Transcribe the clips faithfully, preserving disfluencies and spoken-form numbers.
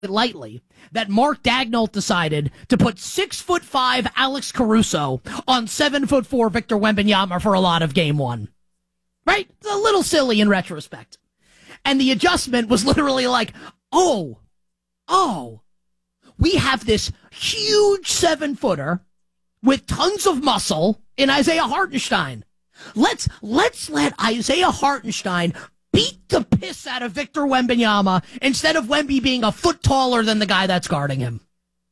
lightly that Mark Daigneault decided to put six foot five Alex Caruso on seven foot four Victor Wembanyama for a lot of game one. Right? It's a little silly in retrospect. And the adjustment was literally like, oh, oh, we have this huge seven footer with tons of muscle in Isaiah Hartenstein. Let's, let's let Isaiah Hartenstein beat the piss out of Victor Wembanyama instead of Wemby being a foot taller than the guy that's guarding him.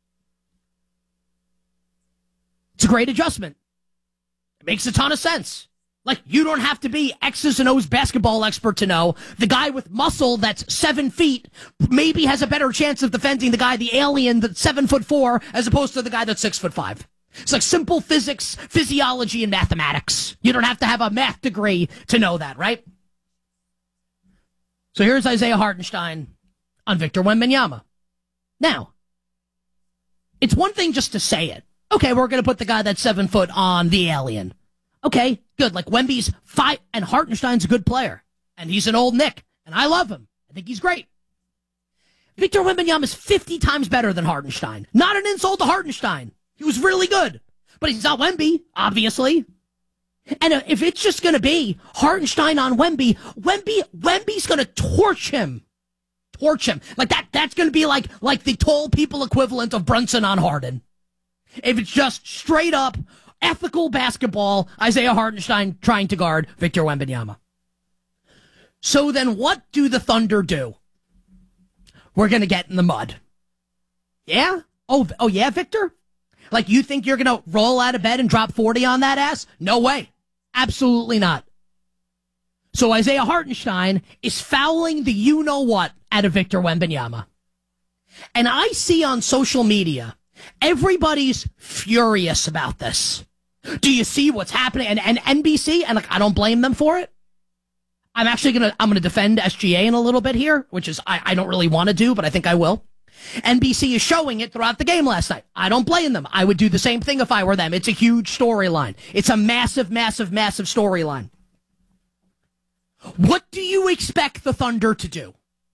It's a great adjustment. It makes a ton of sense. Like, you don't have to be X's and O's basketball expert to know the guy with muscle that's seven feet maybe has a better chance of defending the guy, the alien that's seven foot four, as opposed to the guy that's six foot five. It's like simple physics, physiology, and mathematics. You don't have to have a math degree to know that, right? So here's Isaiah Hartenstein on Victor Wembanyama. Now, it's one thing just to say it. Okay, we're going to put the guy that's seven foot on the alien. Okay, good. Like, Wemby's five, and Hartenstein's a good player. And he's an old Nick. And I love him. I think he's great. Victor Wembanyama is fifty times better than Hartenstein. Not an insult to Hartenstein. He was really good. But he's not Wemby, obviously. And if it's just going to be Hartenstein on Wemby, Wemby, Wemby's going to torch him. Torch him. Like that, that's going to be like, like the tall people equivalent of Brunson on Harden. If it's just straight up ethical basketball, Isaiah Hartenstein trying to guard Victor Wembanyama. So then what do the Thunder do? We're going to get in the mud. Yeah? Oh, oh yeah, Victor? Like, you think you're going to roll out of bed and drop forty on that ass? No way. Absolutely not. So Isaiah Hartenstein is fouling the you-know-what out of Victor Wembanyama. And I see on social media, everybody's furious about this. Do you see what's happening? And, and N B C, and like, I don't blame them for it. I'm actually going to, I'm going to defend S G A in a little bit here, which is, I, I don't really want to do, but I think I will. N B C is showing it throughout the game last night. I don't blame them. I would do the same thing if I were them. It's a huge storyline. It's a massive, massive, massive storyline. What do you expect the Thunder to do?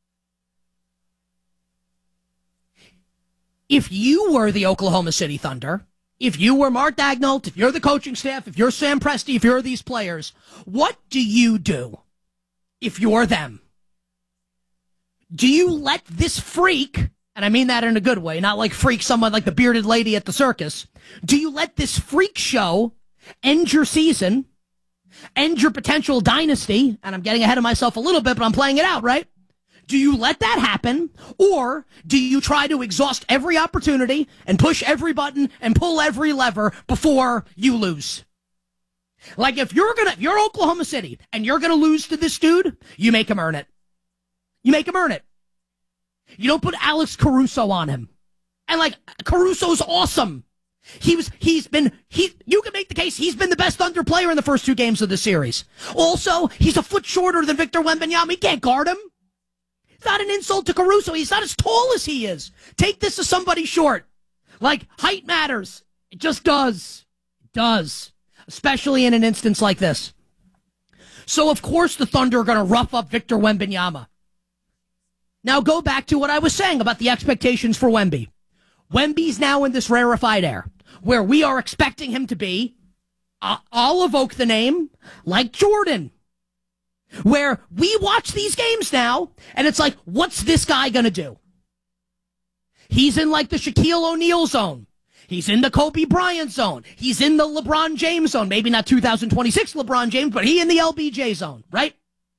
If you were the Oklahoma City Thunder, if you were Mark Daigneault, if you're the coaching staff, if you're Sam Presti, if you're these players, what do you do if you're them? Do you let this freak... and I mean that in a good way, not like freak someone like the bearded lady at the circus. Do you let this freak show end your season, end your potential dynasty? And I'm getting ahead of myself a little bit, but I'm playing it out, right? Do you let that happen? Or do you try to exhaust every opportunity and push every button and pull every lever before you lose? Like, if you're gonna, if you're Oklahoma City and you're gonna lose to this dude, you make him earn it. You make him earn it. You don't put Alex Caruso on him. And, like, Caruso's awesome. He was, he's been, he, you can make the case he's been the best Thunder player in the first two games of the series. Also, he's a foot shorter than Victor Wembanyama. He can't guard him. It's not an insult to Caruso. He's not as tall as he is. Take this as somebody short. Like, height matters. It just does. It does. Especially in an instance like this. So, of course, the Thunder are going to rough up Victor Wembanyama. Now go back to what I was saying about the expectations for Wemby. Wemby's now in this rarefied air where we are expecting him to be, uh, I'll evoke the name, like Jordan. Where we watch these games now, and it's like, what's this guy going to do? He's in like the Shaquille O'Neal zone. He's in the Kobe Bryant zone. He's in the LeBron James zone. Maybe not two thousand twenty-six LeBron James, but he in the L B J zone, right?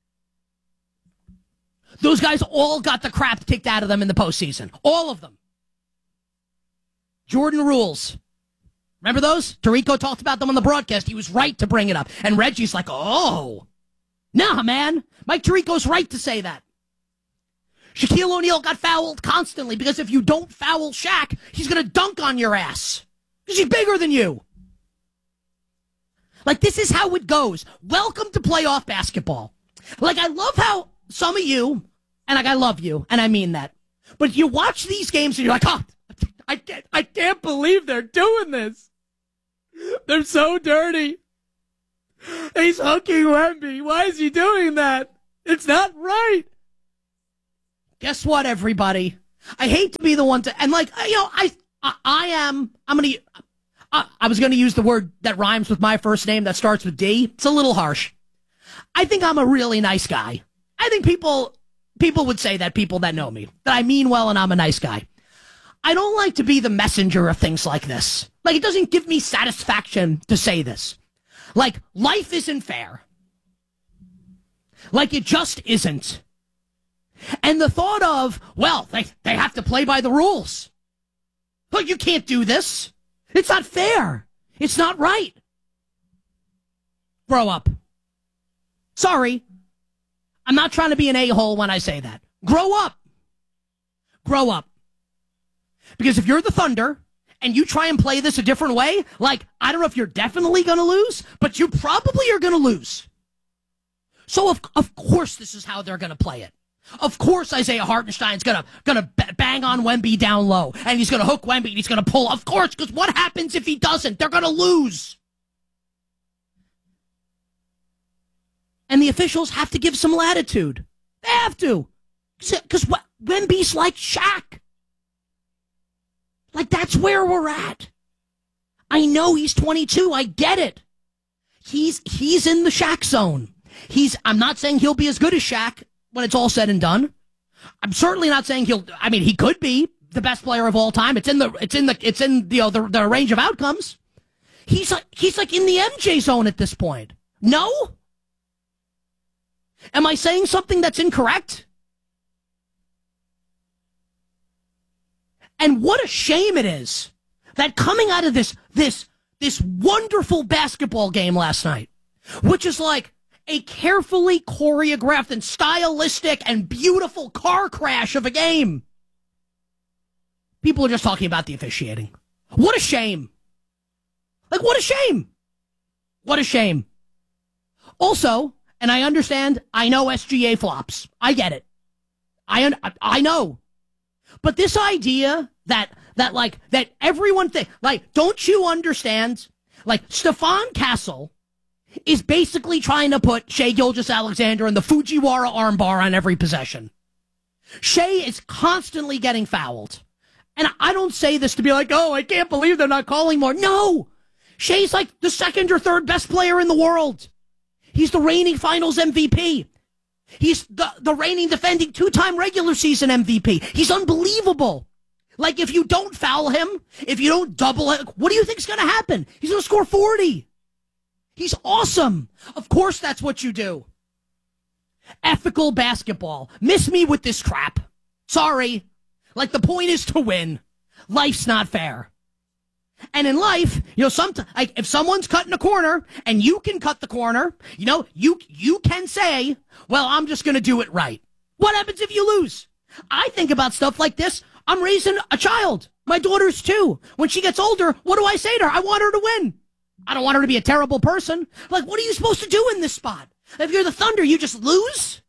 Those guys all got the crap kicked out of them in the postseason. All of them. Jordan rules. Remember those? Tirico talked about them on the broadcast. He was right to bring it up. And Reggie's like, oh, nah, man. Mike Tirico's right to say that. Shaquille O'Neal got fouled constantly because if you don't foul Shaq, he's going to dunk on your ass because he's bigger than you. Like, this is how it goes. Welcome to playoff basketball. Like, I love how some of you, and like, I love you, and I mean that, but you watch these games and you're like, oh, I can't, I can't believe they're doing this. They're so dirty. He's hooking Wemby. Why is he doing that? It's not right. Guess what, everybody? I hate to be the one to, and like, you know, I, I, I am, I'm going to, I, I was going to use the word that rhymes with my first name that starts with D. It's a little harsh. I think I'm a really nice guy. I think people, people would say that, people that know me, that I mean well and I'm a nice guy. I don't like to be the messenger of things like this. Like, it doesn't give me satisfaction to say this. Like, life isn't fair. Like, it just isn't. And the thought of, well, they, they have to play by the rules. Look, you can't do this. It's not fair. It's not right. Grow up. Sorry. I'm not trying to be an a-hole when I say that. Grow up. Grow up. Because if you're the Thunder and you try and play this a different way, like, I don't know if you're definitely going to lose, but you probably are going to lose. So, of, of course, this is how they're going to play it. Of course, Isaiah Hartenstein's gonna gonna bang on Wemby down low, and he's gonna hook Wemby, and he's gonna pull. Of course, because what happens if he doesn't? They're gonna lose, and the officials have to give some latitude. They have to, because Wemby's like Shaq. Like, that's where we're at. I know he's twenty-two. I get it. He's he's in the Shaq zone. He's. I'm not saying he'll be as good as Shaq when it's all said and done. I'm certainly not saying he'll, I mean, he could be the best player of all time. It's in the, it's in the, it's in the, you know, the, the range of outcomes. He's like, he's like in the M J zone at this point. No? Am I saying something that's incorrect? And what a shame it is that coming out of this, this, this wonderful basketball game last night, which is like a carefully choreographed and stylistic and beautiful car crash of a game. People are just talking about the officiating. What a shame. Like, what a shame. What a shame. Also, and I understand, I know S G A flops. I get it. I un- I know. But this idea that, that like, that everyone think, like, don't you understand? Like, Stephon Castle is basically trying to put Shai Gilgeous-Alexander in the Fujiwara armbar on every possession. Shai is constantly getting fouled. And I don't say this to be like, oh, I can't believe they're not calling more. No! Shai's like the second or third best player in the world. He's the reigning finals M V P. He's the, the reigning defending two-time regular season M V P. He's unbelievable. Like, if you don't foul him, if you don't double it, what do you think's going to happen? He's going to score forty. He's awesome. Of course that's what you do. Ethical basketball. Miss me with this crap. Sorry. Like, the point is to win. Life's not fair. And in life, you know, some, like, if someone's cutting a corner and you can cut the corner, you know, you you can say, well, I'm just going to do it right. What happens if you lose? I think about stuff like this. I'm raising a child. My daughter's two. When she gets older, what do I say to her? I want her to win. I don't want her to be a terrible person. Like, what are you supposed to do in this spot? If you're the Thunder, you just lose?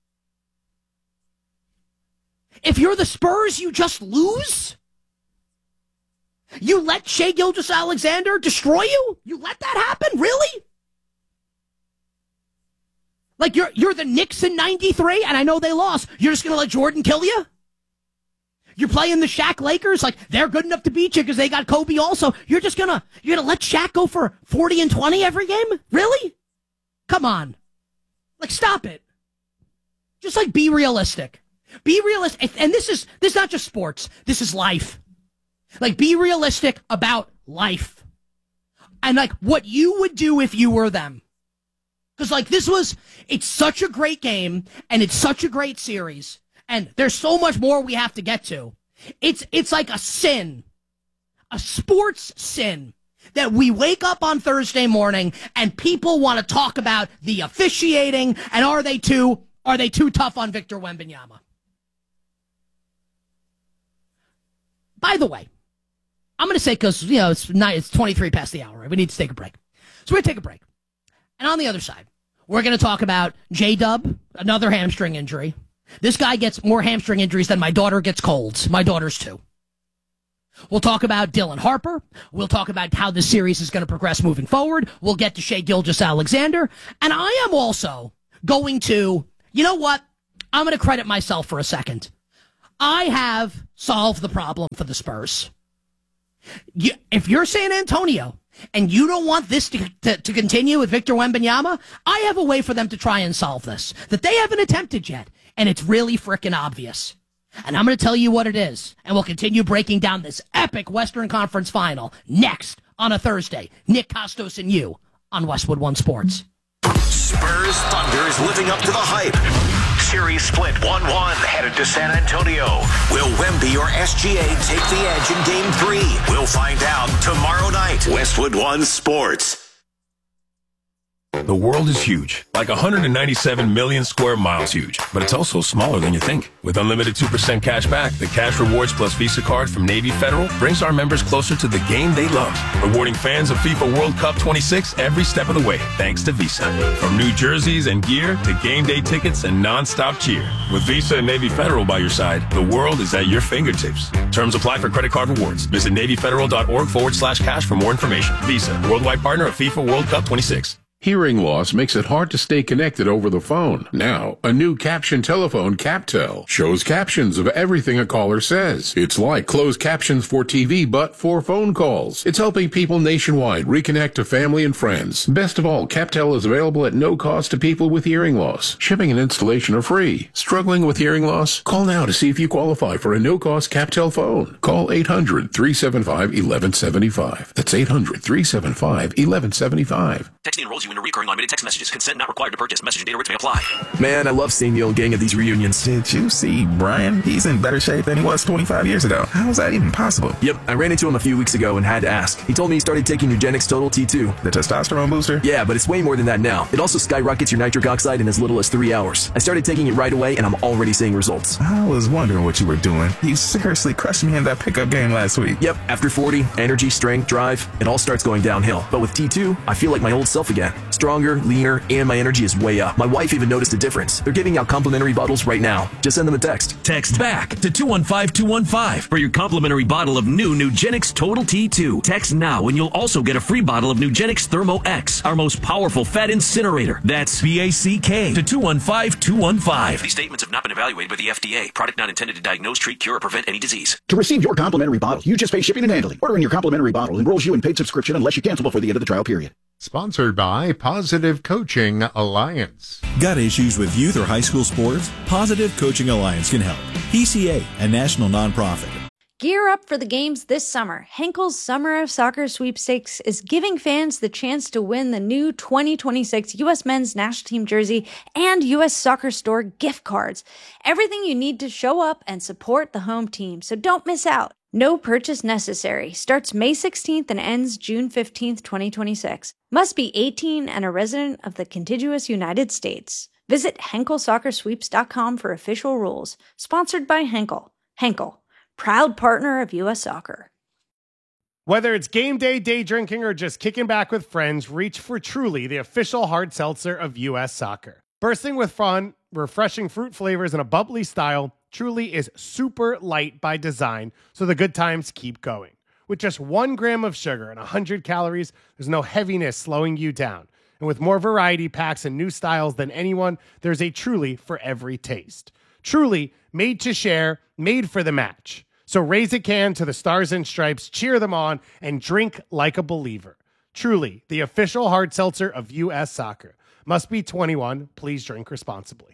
If you're the Spurs, you just lose? You let Shai Gilgeous-Alexander destroy you? You let that happen? Really? Like, you're you're the Knicks in ninety-three, and I know they lost. You're just going to let Jordan kill you? You're playing the Shaq Lakers, like, they're good enough to beat you because they got Kobe also. You're just going to, you're going to let Shaq go for forty and twenty every game? Really? Come on. Like, stop it. Just, like, be realistic. Be realistic. And this is, this is not just sports. This is life. Like, be realistic about life. And, like, what you would do if you were them. Because, like, this was, it's such a great game, and it's such a great series. And there's so much more we have to get to. It's it's like a sin, a sports sin, that we wake up on Thursday morning and people want to talk about the officiating and are they too are they too tough on Victor Wembanyama? By the way, I'm going to say, because, you know, it's nine, it's twenty-three past the hour. Right? We need to take a break. So we're going to take a break. And on the other side, we're going to talk about J-Dub, another hamstring injury. This guy gets more hamstring injuries than my daughter gets colds. My daughter's two. We'll talk about Dylan Harper. We'll talk about how this series is going to progress moving forward. We'll get to Shai Gilgeous-Alexander. And I am also going to, you know what? I'm going to credit myself for a second. I have solved the problem for the Spurs. You, if you're San Antonio and you don't want this to, to, to continue with Victor Wembanyama, I have a way for them to try and solve this that they haven't attempted yet, and it's really frickin' obvious. And I'm going to tell you what it is, and we'll continue breaking down this epic Western Conference final next on a Thursday. Nick Costos and you on Westwood One Sports. Spurs Thunder is living up to the hype. Series split one one headed to San Antonio. Will Wemby or S G A take the edge in Game three? We'll find out tomorrow night. Westwood One Sports. The world is huge, like one hundred ninety-seven million square miles huge, but it's also smaller than you think. With unlimited two percent cash back, the Cash Rewards Plus Visa card from Navy Federal brings our members closer to the game they love, rewarding fans of FIFA World Cup twenty-six every step of the way, thanks to Visa. From new jerseys and gear to game day tickets and non-stop cheer. With Visa and Navy Federal by your side, the world is at your fingertips. Terms apply for credit card rewards. Visit NavyFederal.org forward slash cash for more information. Visa, worldwide partner of FIFA World Cup twenty-six. Hearing loss makes it hard to stay connected over the phone. Now, a new caption telephone, CapTel, shows captions of everything a caller says. It's like closed captions for T V, but for phone calls. It's helping people nationwide reconnect to family and friends. Best of all, CapTel is available at no cost to people with hearing loss. Shipping and installation are free. Struggling with hearing loss? Call now to see if you qualify for a no-cost CapTel phone. Call eight hundred, three seven five, one one seven five. That's eight hundred, three seven five, one one seven five. Texting enrolls you in a recurring unlimited text messages. Consent not required to purchase. Message and data rates may apply. Man, I love seeing the old gang at these reunions. Did you see Brian? He's in better shape than he was twenty-five years ago. How is that even possible? Yep, I ran into him a few weeks ago and had to ask. He told me he started taking Nugenix Total T two. The testosterone booster? Yeah, but it's way more than that now. It also skyrockets your nitric oxide in as little as three hours. I started taking it right away and I'm already seeing results. I was wondering what you were doing. You seriously crushed me in that pickup game last week. Yep, after forty, energy, strength, drive, it all starts going downhill. But with T two, I feel like my old self again. Stronger, leaner, and my energy is way up. My wife even noticed a difference. They're giving out complimentary bottles right now. Just send them a text. Text BACK to two one five two one five for your complimentary bottle of new Nugenix Total T two. Text now and you'll also get a free bottle of Nugenix Thermo X, our most powerful fat incinerator. That's B A C K to two one five two one five. These statements have not been evaluated by the F D A. Product not intended to diagnose, treat, cure, or prevent any disease. To receive your complimentary bottle, you just pay shipping and handling. Ordering your complimentary bottle enrolls you in paid subscription unless you cancel before the end of the trial period. Sponsored by Positive Coaching Alliance. Got issues with youth or high school sports? Positive Coaching Alliance can help. P C A, a national nonprofit. Gear up for the games this summer. Henkel's Summer of Soccer Sweepstakes is giving fans the chance to win the new twenty twenty-six U S Men's National Team jersey and U S Soccer Store gift cards. Everything you need to show up and support the home team, so don't miss out. No purchase necessary. Starts May sixteenth and ends June fifteenth, twenty twenty-six. Must be eighteen and a resident of the contiguous United States. Visit Henkel Soccer Sweeps dot com for official rules. Sponsored by Henkel. Henkel, proud partner of U S Soccer. Whether it's game day, day drinking, or just kicking back with friends, reach for Truly, the official hard seltzer of U S Soccer. Bursting with fun, refreshing fruit flavors, and a bubbly style, Truly is super light by design, so the good times keep going. With just one gram of sugar and one hundred calories, there's no heaviness slowing you down. And with more variety packs and new styles than anyone, there's a Truly for every taste. Truly, made to share, made for the match. So raise a can to the Stars and Stripes, cheer them on, and drink like a believer. Truly, the official hard seltzer of U S Soccer. Must be twenty-one. Please drink responsibly.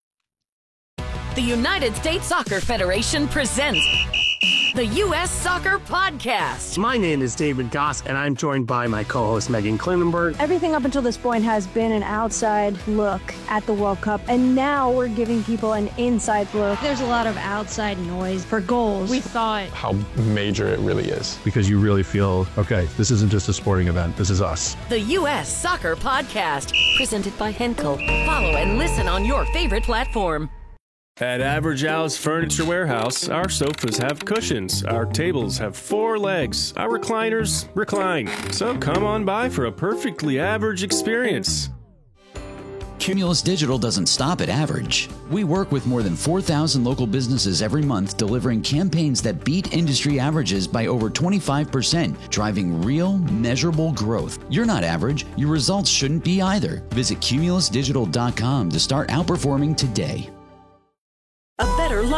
The United States Soccer Federation presents the U S Soccer Podcast. My name is David Goss, and I'm joined by my co-host Megan Klinenberg. Everything up until this point has been an outside look at the World Cup, and now we're giving people an inside look. There's a lot of outside noise for goals. We thought how major it really is. Because you really feel, okay, this isn't just a sporting event, this is us. The U S Soccer Podcast, presented by Henkel. Follow and listen on your favorite platform. At Average Al's Furniture Warehouse, our sofas have cushions, our tables have four legs, our recliners recline. So come on by for a perfectly average experience. Cumulus Digital doesn't stop at average. We work with more than four thousand local businesses every month, delivering campaigns that beat industry averages by over twenty-five percent, driving real, measurable growth. You're not average. Your results shouldn't be either. Visit Cumulus Digital dot com to start outperforming today. A better life.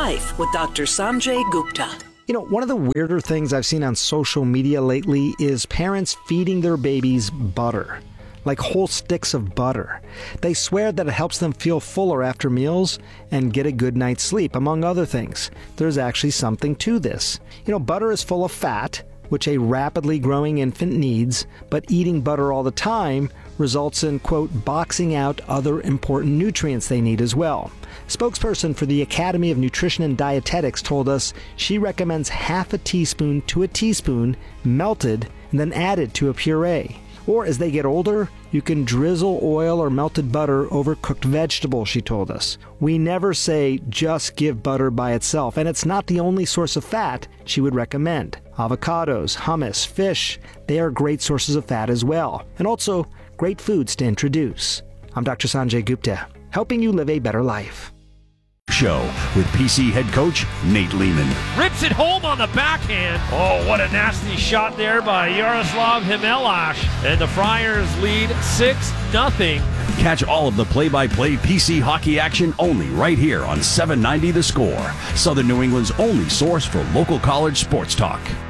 Life with Doctor Sanjay Gupta. You know, one of the weirder things I've seen on social media lately is parents feeding their babies butter, like whole sticks of butter. They swear that it helps them feel fuller after meals and get a good night's sleep, among other things. There's actually something to this. You know, butter is full of fat, which a rapidly growing infant needs, but eating butter all the time results in, quote, boxing out other important nutrients they need as well. Spokesperson for the Academy of Nutrition and Dietetics told us she recommends half a teaspoon to a teaspoon melted and then added to a puree. Or as they get older, you can drizzle oil or melted butter over cooked vegetables, she told us. We never say just give butter by itself, and it's not the only source of fat she would recommend. Avocados, hummus, fish, they are great sources of fat as well, and also great foods to introduce. I'm Doctor Sanjay Gupta, helping you live a better life. Show with P C head coach Nate Lehman. Rips it home on the backhand. Oh, what a nasty shot there by Yaroslav Himelash. And the Friars lead six nothing. Catch all of the play-by-play P C hockey action only right here on seven ninety The Score, Southern New England's only source for local college sports talk.